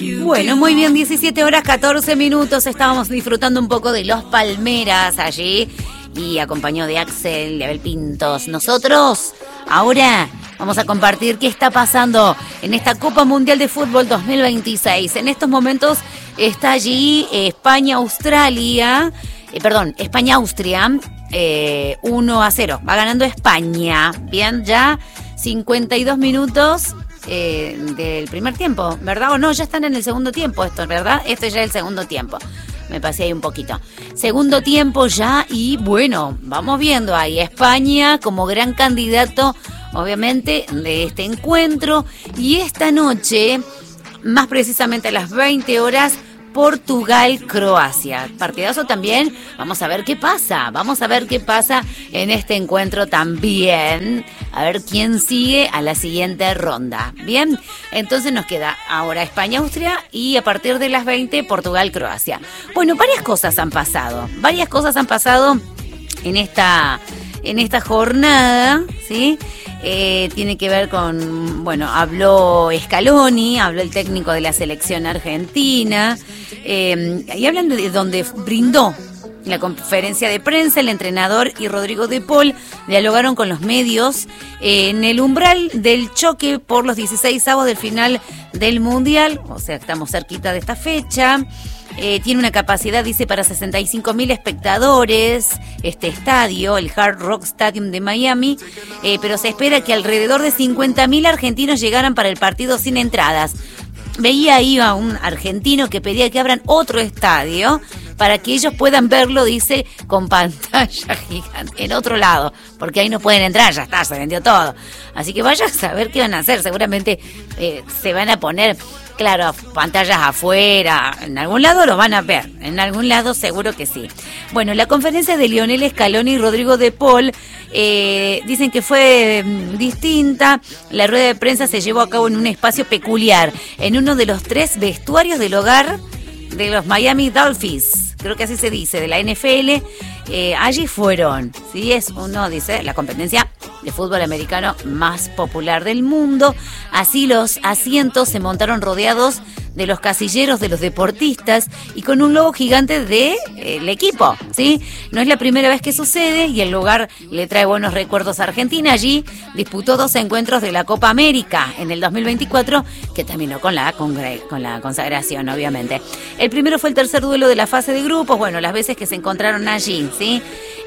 Bueno, muy bien, 17 horas 14 minutos. Estábamos disfrutando un poco de Los Palmeras allí y acompañado de Axel, de Abel Pintos. Nosotros ahora vamos a compartir qué está pasando en esta Copa Mundial de Fútbol 2026. En estos momentos está allí España-Austria, 1-0. Va ganando España. Bien, ya 52 minutos. Del primer tiempo, ¿verdad? O no, ya están en el segundo tiempo esto, ¿verdad? Esto ya es el segundo tiempo. Me pasé ahí un poquito. Segundo tiempo ya y bueno, vamos viendo ahí España como gran candidato, obviamente, de este encuentro. Y esta noche, más precisamente a las 20 horas, Portugal-Croacia. Partidazo también. Vamos a ver qué pasa. Vamos a ver qué pasa en este encuentro también. A ver quién sigue a la siguiente ronda. Bien, entonces nos queda ahora España-Austria y a partir de las 20 Portugal-Croacia. Bueno, varias cosas han pasado. Varias cosas han pasado en esta jornada, ¿sí? Tiene que ver con, bueno, habló Scaloni, habló el técnico de la selección argentina, y hablan de donde brindó la conferencia de prensa. El entrenador y Rodrigo de Paul dialogaron con los medios en el umbral del choque por los 16avos del final del Mundial, o sea, estamos cerquita de esta fecha. Tiene una capacidad, dice, para 65.000 espectadores, este estadio, el Hard Rock Stadium de Miami, pero se espera que alrededor de 50.000 argentinos llegaran para el partido sin entradas. Veía ahí a un argentino que pedía que abran otro estadio para que ellos puedan verlo, dice, con pantalla gigante, en otro lado, porque ahí no pueden entrar, ya está, se vendió todo. Así que vayan a saber qué van a hacer, seguramente se van a poner, claro, pantallas afuera, en algún lado lo van a ver, en algún lado seguro que sí. Bueno, la conferencia de Lionel Scaloni y Rodrigo de Paul dicen que fue distinta. La rueda de prensa se llevó a cabo en un espacio peculiar, en uno de los 3 vestuarios del hogar de los Miami Dolphins, creo que así se dice, de la NFL. Allí fueron, ¿sí? Es uno, dice, la competencia de fútbol americano más popular del mundo. Así los asientos se montaron rodeados de los casilleros de los deportistas y con un logo gigante del equipo, ¿sí? No es la primera vez que sucede y el lugar le trae buenos recuerdos a Argentina. Allí disputó 2 encuentros de la Copa América en el 2024, que terminó con la consagración, obviamente. El primero fue el tercer duelo de la fase de grupos, bueno, las veces que se encontraron allí, ¿sí?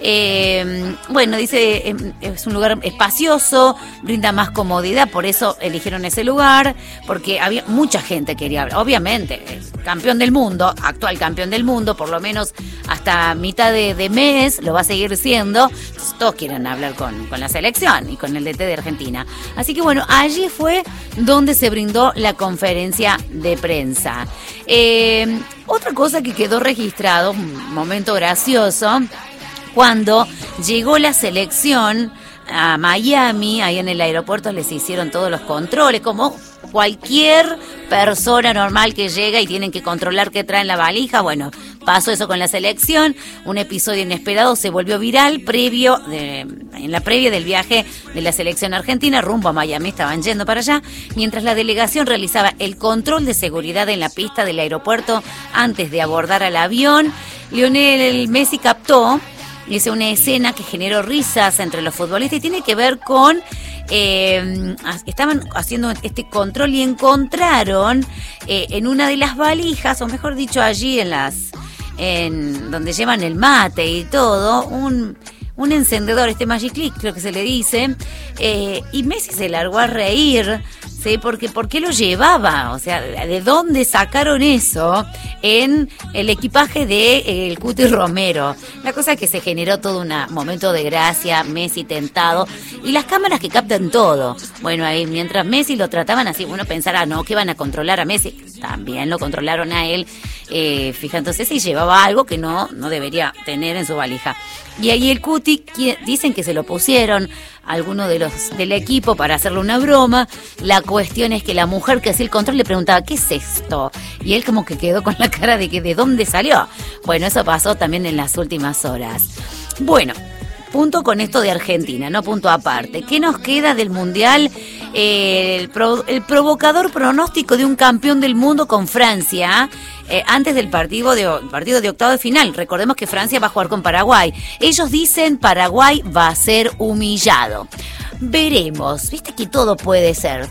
Bueno, dice, es un lugar espacioso, brinda más comodidad, por eso eligieron ese lugar, porque había mucha gente que quería hablar. Obviamente, campeón del mundo, actual campeón del mundo, por lo menos hasta mitad de mes lo va a seguir siendo. Entonces, todos quieren hablar con la selección y con el DT de Argentina. Así que bueno, allí fue donde se brindó la conferencia de prensa. Otra cosa que quedó registrado, un momento gracioso, cuando llegó la selección a Miami, ahí en el aeropuerto les hicieron todos los controles, como cualquier persona normal que llega y tienen que controlar qué trae en la valija. Bueno, pasó eso con la selección, un episodio inesperado se volvió viral en la previa del viaje de la selección argentina rumbo a Miami, estaban yendo para allá, mientras la delegación realizaba el control de seguridad en la pista del aeropuerto antes de abordar al avión. Lionel Messi captó, hizo una escena que generó risas entre los futbolistas y tiene que ver con estaban haciendo este control y encontraron en una de las valijas, o mejor dicho allí en donde llevan el mate y todo, un encendedor, este Magic Click creo que se le dice, y Messi se largó a reír, ¿sí? Porque ¿por qué lo llevaba? O sea, ¿de dónde sacaron eso en el equipaje de el Cuti Romero? La cosa es que se generó todo un momento de gracia, Messi tentado, y las cámaras que captan todo. Bueno, ahí mientras Messi lo trataban así, uno pensará, no, que van a controlar a Messi. También lo controlaron a él. Fíjense si llevaba algo que no debería tener en su valija. Y ahí el Cuti, dicen que se lo pusieron algunos del equipo para hacerle una broma. La cuestión es que la mujer que hacía el control le preguntaba, ¿qué es esto? Y él como que quedó con la cara de que ¿de dónde salió? Bueno, eso pasó también en las últimas horas. Bueno, punto con esto de Argentina, no punto aparte. ¿Qué nos queda del Mundial? El provocador pronóstico de un campeón del mundo con Francia antes del partido de octavo de final. Recordemos que Francia va a jugar con Paraguay. Ellos dicen Paraguay va a ser humillado. Veremos, viste que todo puede ser.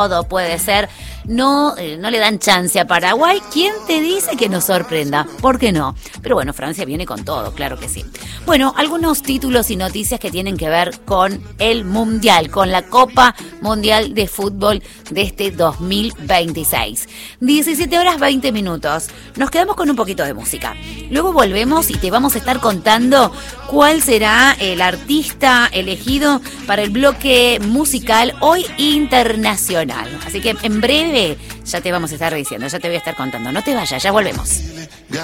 No le dan chance a Paraguay. ¿Quién te dice que nos sorprenda? ¿Por qué no? Pero bueno, Francia viene con todo, claro que sí. Bueno, algunos títulos y noticias que tienen que ver con el Mundial, con la Copa Mundial de Fútbol de este 2026. 17:20. Nos quedamos con un poquito de música. Luego volvemos y te vamos a estar contando cuál será el artista elegido para el bloque musical hoy internacional. Así que en breve ya te vamos a estar diciendo, ya te voy a estar contando. No te vayas, ya volvemos. Ya